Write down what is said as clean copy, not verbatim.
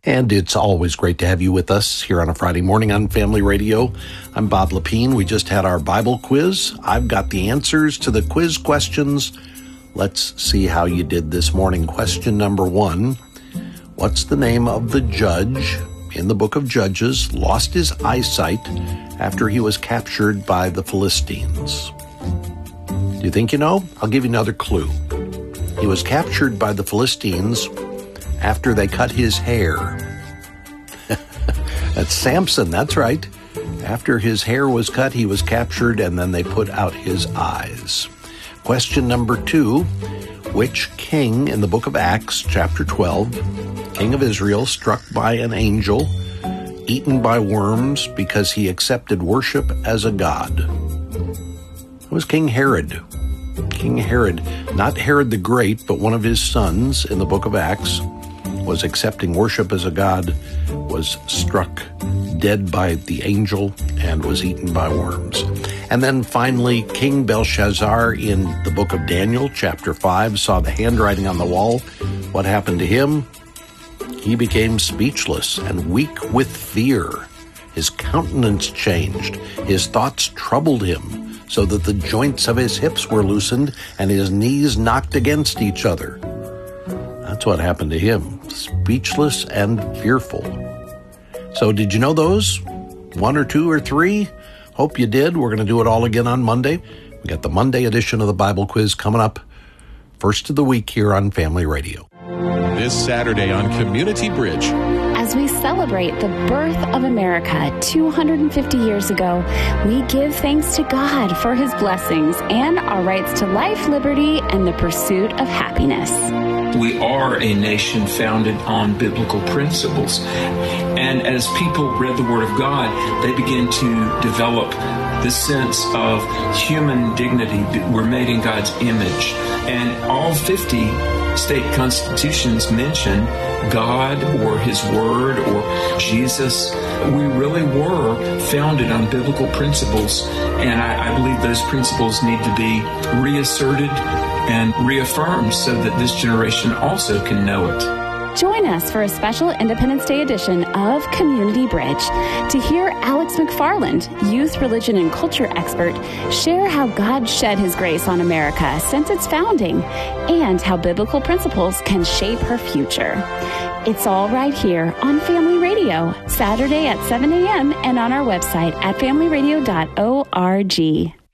And it's always great to have you with us here on a Friday morning on Family Radio. I'm Bob Lepine. We just had our Bible quiz. I've got the answers to the quiz questions. Let's see how you did this morning. Question number 1. What's the name of the judge in the book of Judges lost his eyesight after he was captured by the Philistines? Do you think you know? I'll give you another clue. He was captured by the Philistines after they cut his hair. That's Samson, that's right. After his hair was cut, he was captured, and then they put out his eyes. Question number 2. Which king in the book of Acts, chapter 12, king of Israel, struck by an angel, eaten by worms because he accepted worship as a god? It was King Herod. King Herod, not Herod the Great, but one of his sons in the book of Acts, was accepting worship as a god, was struck dead by the angel, and was eaten by worms. And then finally, King Belshazzar in the book of Daniel, chapter 5, saw the handwriting on the wall. What happened to him? He became speechless and weak with fear. His countenance changed. His thoughts troubled him, so that the joints of his hips were loosened and his knees knocked against each other. That's what happened to him, speechless and fearful. So did you know those? 1 or 2 or 3? Hope you did. We're going to do it all again on Monday. We got the Monday edition of the Bible quiz coming up first of the week here on Family Radio. This Saturday on Community Bridge. As we celebrate the birth of America 250 years ago, we give thanks to God for his blessings and our rights to life, liberty, and the pursuit of happiness. We are a nation founded on biblical principles. And as people read the Word of God, they begin to develop this sense of human dignity, that we're made in God's image. And all 50 state constitutions mention God or his word or Jesus. We really were founded on biblical principles, and I believe those principles need to be reasserted and reaffirmed so that this generation also can know it. Join us for a special Independence Day edition of Community Bridge to hear Alex McFarland, youth, religion, and culture expert, share how God shed his grace on America since its founding and how biblical principles can shape her future. It's all right here on Family Radio, Saturday at 7 a.m. and on our website at familyradio.org.